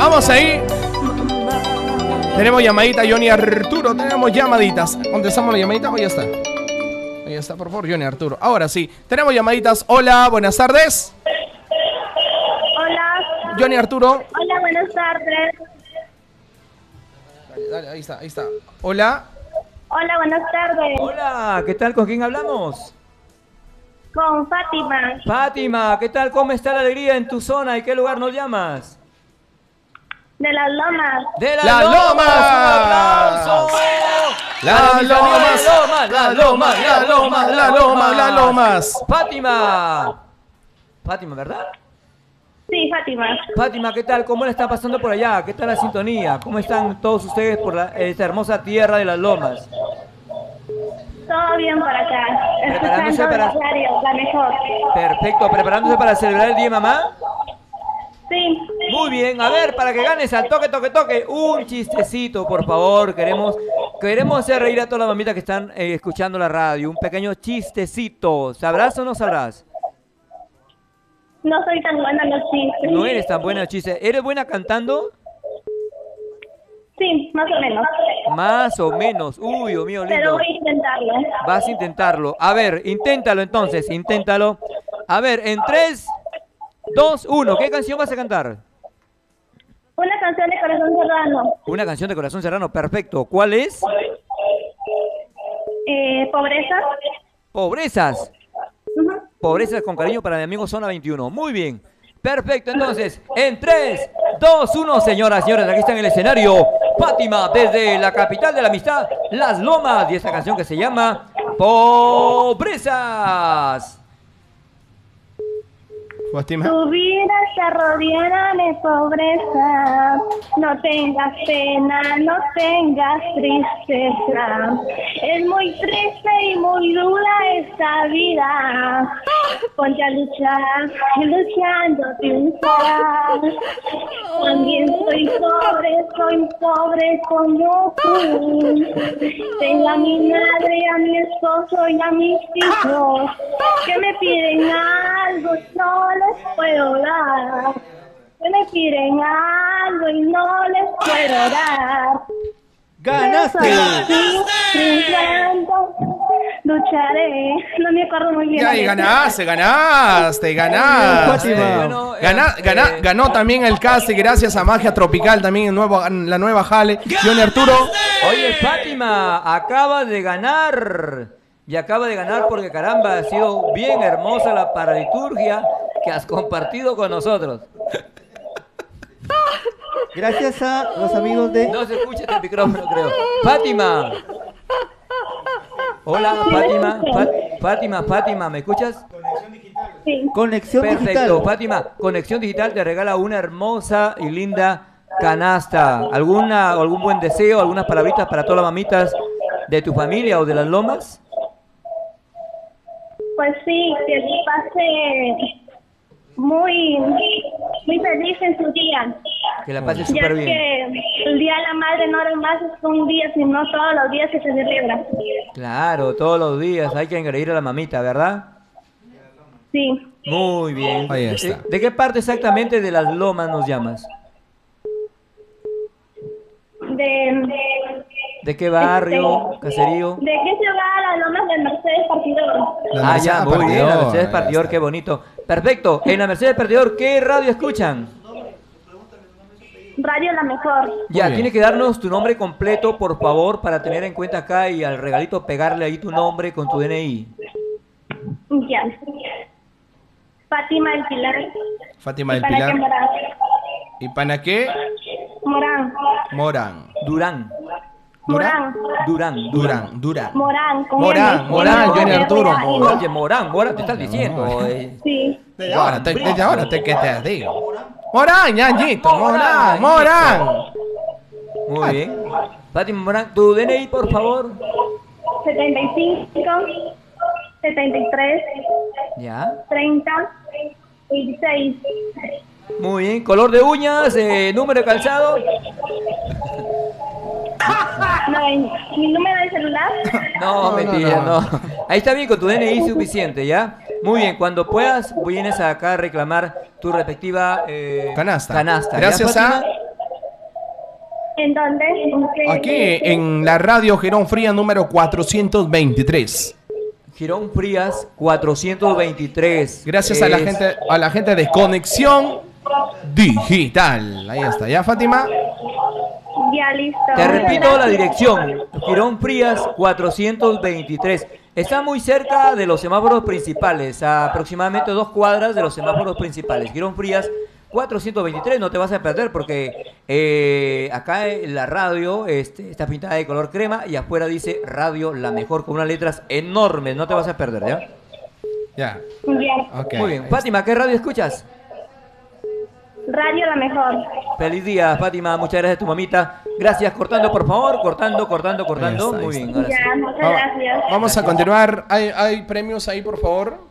Vamos ahí. Tenemos llamadita, Johnny Arturo. Tenemos llamaditas. Contestamos la llamadita. Ahí está. Ahí está, por favor, Johnny Arturo. Ahora sí. Tenemos llamaditas. Hola, buenas tardes. Hola. Johnny Arturo. Hola, buenas tardes. Dale, ahí está, ahí está. Hola. Hola, buenas tardes. Hola, ¿qué tal? ¿Con quién hablamos? Con Fátima. Fátima, ¿qué tal? ¿Cómo está la alegría en tu zona? ¿Y qué lugar nos llamas? De Las Lomas. ¡De Las ¡Las Lomas! Lomas! ¡Un aplauso! ¡Las Lomas! ¡Las Lomas! ¡Las Lomas! ¡Las Lomas! ¡Las Lomas! Fátima. Fátima, ¿verdad? Sí, Fátima. Fátima, ¿qué tal? ¿Cómo le está pasando por allá? ¿Qué tal la sintonía? ¿Cómo están todos ustedes por esta hermosa tierra de Las Lomas? Todo bien por acá. Preparándose Escuchando para- la radio, la mejor. Perfecto, ¿preparándose para celebrar el Día de Mamá? Sí. Muy bien, a ver, para que ganes al toque, toque, toque, un chistecito, por favor. Queremos hacer reír a todas las mamitas que están escuchando la radio. Un pequeño chistecito. ¿Sabrás o no sabrás? No soy tan buena en los chistes. No eres tan buena en chiste. ¿Eres buena cantando? Sí, más o menos. Más o menos. Uy, Dios mío, Pero lindo. voy a intentarlo. Vas a intentarlo. A ver, inténtalo entonces, inténtalo. A ver, en 3, 2, 1, ¿qué canción vas a cantar? Una canción de Corazón Serrano. Una canción de Corazón Serrano, perfecto. ¿Cuál es? Pobreza. Pobrezas. Ujú. Pobrezas con cariño para mi amigo Zona 21. Muy bien. Perfecto, entonces, en 3, 2, 1, señoras y señores, aquí está en el escenario Fátima, desde la capital de la amistad, Las Lomas, y esta canción que se llama Pobrezas. Fátima. Tu vida está rodeada de pobreza. No tengas pena, no tengas tristeza. Es muy triste y muy dura esta vida. Ponte a luchar y luchando triunfarás. También soy pobre como tú. Tengo a mi madre, a mi esposo y a mis hijos que me piden algo, no les puedo dar. Que me piden algo y no les puedo dar. ¡Ganaste! Pero soy así, triunfando, lucharé. No me acuerdo muy bien. Ya, y ganaste. Bueno, Ganó también el casting gracias a Magia Tropical, también la nueva Jale. Johnny Arturo. Oye, Fátima, acaba de ganar. Y acaba de ganar porque, caramba, ha sido bien hermosa la paraliturgia que has compartido con nosotros. Gracias a los amigos de... No se escucha este micrófono, creo. Fátima. Hola, Fátima, ¿me escuchas? Sí. Conexión Perfecto, Digital. Fátima, Conexión Digital te regala una hermosa y linda canasta. ¿Algún buen deseo, algunas palabritas para todas las mamitas de tu familia o de Las Lomas? Pues sí, que pase muy feliz en su día. Que la pases Ya súper es bien. que el Día de la Madre no más es un día, sino todos los días que se celebra. Claro, todos los días hay que engreír a la mamita, ¿verdad? Sí. Muy bien. Ahí está. ¿De qué parte exactamente de Las Lomas nos llamas? ¿De qué barrio, caserío? ¿De qué se va a las Lomas de Mercedes Partidor? Ah, ya, muy bien, la Mercedes Partidor, qué bonito. Perfecto, en la Mercedes Partidor, ¿qué radio escuchan? Radio La Mejor. Ya, bien. tienes que darnos tu nombre completo, por favor, para tener en cuenta acá y al regalito pegarle ahí tu nombre con tu DNI. Ya. Fátima del Pilar. Fátima del ¿Para qué Pilar. Morán? ¿Y para qué? Morán. Morán. Durán. Morán. Durán. Morán. con Morán, M. Morán, Johnny Arturo. M-O-R-A-N. Oye, Morán, te estás diciendo. Sí. Desde ahora ¿qué te digo? Morán, ñañito, Morán. Muy bien. Fátima Morán, tu DNI, por favor. 75, 73, Ya. 30, 26. Muy bien. Color de uñas, número de calzado. No, ¿mi número de celular? No, mentira, no. Ahí está bien, con tu DNI suficiente, ¿ya? Muy bien, cuando puedas, vienes acá a reclamar tu respectiva Canasta. ¿ya, Gracias Fátima? ¿En dónde? Aquí en la radio Girón Fría número 423. Girón Frías 423. Gracias a la gente de Conexión Digital. Ahí está, ¿ya, Fátima? Ya, listo. Te Muchas repito la gracias. dirección. Girón Frías 423. Está muy cerca de los semáforos principales, a aproximadamente 2 cuadras de los semáforos principales. Girón Frías 423, no te vas a perder porque acá en la radio está pintada de color crema y afuera dice Radio La Mejor con unas letras enormes, no te vas a perder, ¿ya? Ya. Ya. Ok. Muy bien. Fátima, ¿qué radio escuchas? Radio La Mejor. Feliz día, Fátima, muchas gracias a tu mamita. Gracias, cortando por favor, cortando. Ahí está, Muy ahí bien, está. ahora sí. Ya, muchas gracias. Vamos a continuar. ¿Hay premios ahí, por favor?